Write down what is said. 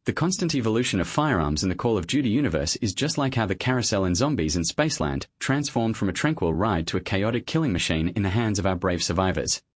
The constant evolution of firearms in the Call of Duty universe is just like how the carousel in Zombies in Spaceland transformed from a tranquil ride to a chaotic killing machine in the hands of our brave survivors.